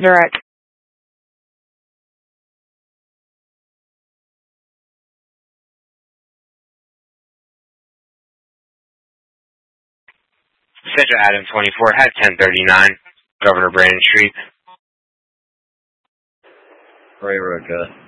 Direct. Central Adam 24, had 1039, Governor Brandon Street. Ray Roca.